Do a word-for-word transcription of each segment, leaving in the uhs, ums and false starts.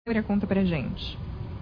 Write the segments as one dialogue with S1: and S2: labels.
S1: Conta pra gente.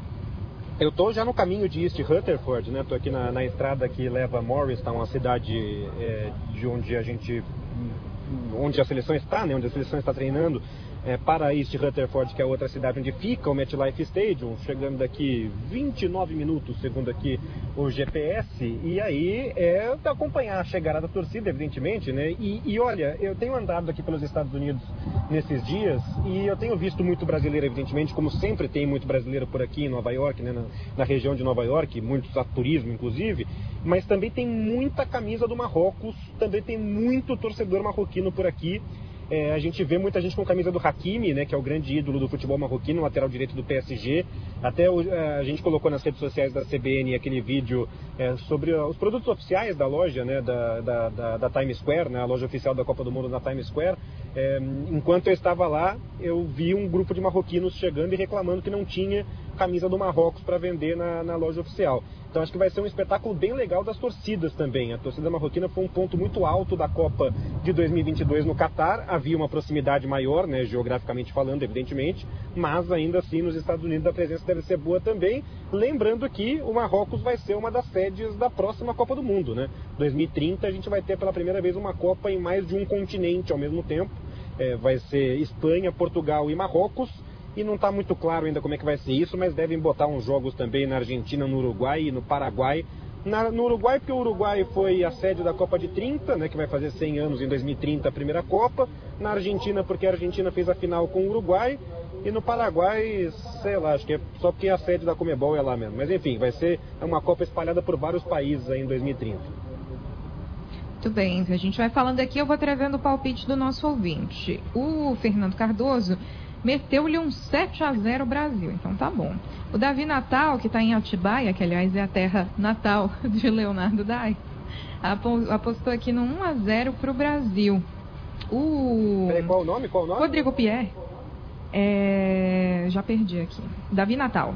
S2: Eu tô já no caminho de East Rutherford, né? Tô aqui na, na estrada que leva a Morristown, uma cidade é, de onde a gente, onde a seleção está, né? Onde a seleção está treinando, é, para East Rutherford, que é outra cidade onde fica o MetLife Stadium, chegando daqui vinte e nove minutos, segundo aqui o G P S, e aí é acompanhar a chegada da torcida, evidentemente, né? E, e olha, eu tenho andado aqui pelos Estados Unidos nesses dias e eu tenho visto muito brasileiro, evidentemente, como sempre tem muito brasileiro por aqui em Nova York, né? na, na região de Nova York, muitos a turismo, inclusive, mas também tem muita camisa do Marrocos, também tem muito torcedor marroquino por aqui. É, a gente vê muita gente com camisa do Hakimi, né, que é o grande ídolo do futebol marroquino, lateral direito do P S G. Até o, a gente colocou nas redes sociais da C B N aquele vídeo é, sobre os produtos oficiais da loja, né, da, da, da, da Times Square, né, a loja oficial da Copa do Mundo na Times Square. É, enquanto eu estava lá, eu vi um grupo de marroquinos chegando e reclamando que não tinha camisa do Marrocos para vender na, na loja oficial. Então acho que vai ser um espetáculo bem legal das torcidas também. A torcida marroquina foi um ponto muito alto da Copa de dois mil e vinte e dois no Catar. Havia uma proximidade maior, né, geograficamente falando, evidentemente, mas ainda assim nos Estados Unidos a presença deve ser boa também. Lembrando que o Marrocos vai ser uma das sedes da próxima Copa do Mundo, né? dois mil e trinta a gente vai ter pela primeira vez uma Copa em mais de um continente ao mesmo tempo. É, vai ser Espanha, Portugal e Marrocos. E não está muito claro ainda como é que vai ser isso, mas devem botar uns jogos também na Argentina, no Uruguai e no Paraguai. Na, no Uruguai, porque o Uruguai foi a sede da Copa de trinta, né, que vai fazer cem anos em dois mil e trinta, a primeira Copa. Na Argentina, porque a Argentina fez a final com o Uruguai. E no Paraguai, sei lá, acho que é só porque a sede da Conmebol é lá mesmo. Mas enfim, vai ser uma Copa espalhada por vários países aí em dois mil e trinta.
S1: Muito bem, a gente vai falando aqui, eu vou trazendo o palpite do nosso ouvinte. O Fernando Cardoso meteu-lhe um sete a zero Brasil, então tá bom. O Davi Natal, que está em Atibaia, que aliás é a terra natal de Leonardo Dai, apostou aqui no um a zero pro Brasil. O...
S2: Peraí, qual o nome? Qual o nome?
S1: Rodrigo Pierre. É... Já perdi aqui. Davi Natal.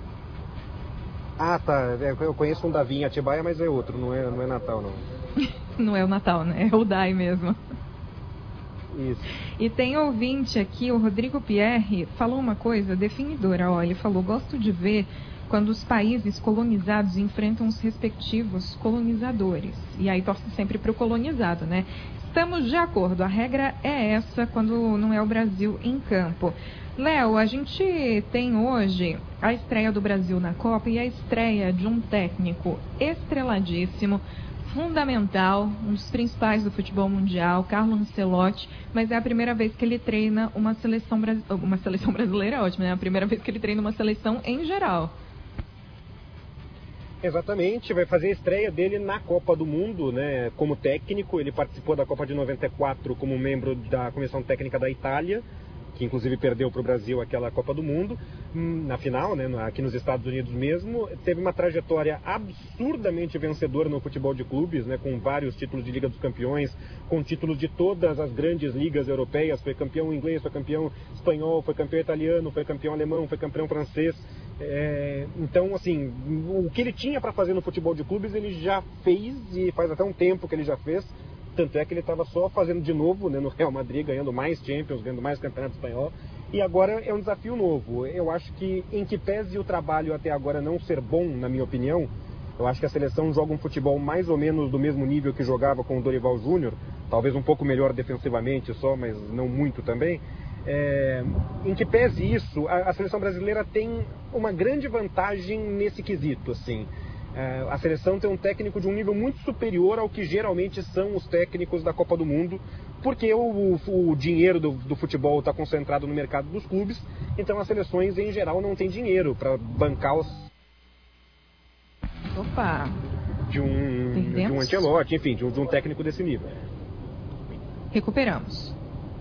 S2: Ah, tá. Eu conheço um Davi em Atibaia, mas é outro, não é, não é Natal, não.
S1: Não é o Natal, né? É o Dai mesmo.
S2: Isso.
S1: E tem ouvinte aqui, o Rodrigo Pierre, falou uma coisa definidora. Ó, ele falou: gosto de ver quando os países colonizados enfrentam os respectivos colonizadores. E aí torce sempre para o colonizado, né? Estamos de acordo, a regra é essa quando não é o Brasil em campo. Léo, a gente tem hoje a estreia do Brasil na Copa e a estreia de um técnico estreladíssimo, fundamental, um dos principais do futebol mundial, Carlo Ancelotti, mas é a primeira vez que ele treina uma seleção, uma seleção brasileira, ótimo, né? É a primeira vez que ele treina uma seleção em geral.
S2: Exatamente, vai fazer a estreia dele na Copa do Mundo, né, como técnico. Ele participou da Copa de noventa e quatro como membro da Comissão Técnica da Itália, que inclusive perdeu para o Brasil aquela Copa do Mundo, na final, né, aqui nos Estados Unidos mesmo. Teve uma trajetória absurdamente vencedora no futebol de clubes, né, com vários títulos de Liga dos Campeões, com títulos de todas as grandes ligas europeias. Foi campeão inglês, foi campeão espanhol, foi campeão italiano, foi campeão alemão, foi campeão francês. É, então, assim, o que ele tinha para fazer no futebol de clubes ele já fez, e faz até um tempo que ele já fez. Tanto é que ele estava só fazendo de novo, né, no Real Madrid, ganhando mais Champions, ganhando mais Campeonato Espanhol. E agora é um desafio novo. Eu acho que, em que pese o trabalho até agora não ser bom, na minha opinião, eu acho que a seleção joga um futebol mais ou menos do mesmo nível que jogava com o Dorival Júnior, talvez um pouco melhor defensivamente só, mas não muito também. É, em que pese isso, a, a seleção brasileira tem uma grande vantagem nesse quesito, assim. É, a seleção tem um técnico de um nível muito superior ao que geralmente são os técnicos da Copa do Mundo, porque o, o, o dinheiro do, do futebol está concentrado no mercado dos clubes, então as seleções em geral não têm dinheiro para bancar os...
S1: Opa!
S2: De um, de um Ancelotti, enfim, de um, de um técnico desse nível.
S1: Recuperamos.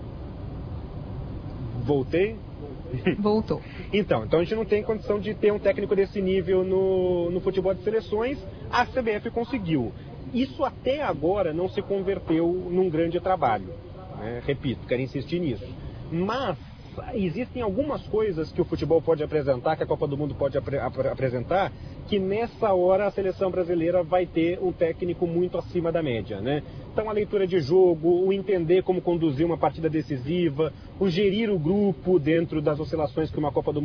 S2: Voltei?
S1: Voltou.
S2: Então, então a gente não tem condição de ter um técnico desse nível no, no futebol de seleções. A C B F conseguiu. Isso até agora não se converteu num grande trabalho, né? Repito, quero insistir nisso. Mas existem algumas coisas que o futebol pode apresentar, que a Copa do Mundo pode apre- apresentar, que nessa hora a seleção brasileira vai ter um técnico muito acima da média, né? Então a leitura de jogo, o entender como conduzir uma partida decisiva, o gerir o grupo dentro das oscilações que uma Copa do Mundo